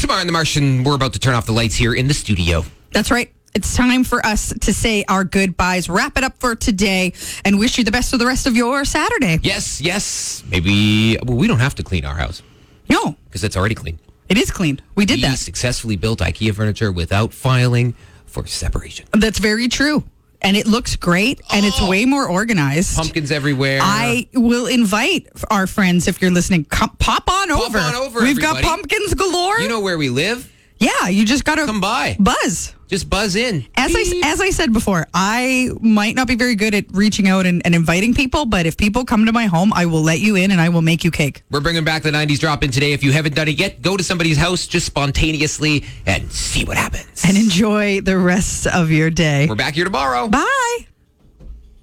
Tamara and the Martian, we're about to turn off the lights here in the studio. That's right. It's time for us to say our goodbyes, wrap it up for today, and wish you the best for the rest of your Saturday. Yes. Maybe, we don't have to clean our house. No. Because it's already clean. It is cleaned. We did that. Successfully built IKEA furniture without filing for separation. That's very true. And it looks great, and it's way more organized. Pumpkins everywhere. I will invite our friends, if you're listening, pop on over. We've everybody. got pumpkins galore. You know where we live? Yeah, you just got to come by. Buzz. Just buzz in. As I said before, I might not be very good at reaching out and inviting people, but if people come to my home, I will let you in and I will make you cake. We're bringing back the 90s drop in today. If you haven't done it yet, go to somebody's house just spontaneously and see what happens. And enjoy the rest of your day. We're back here tomorrow. Bye.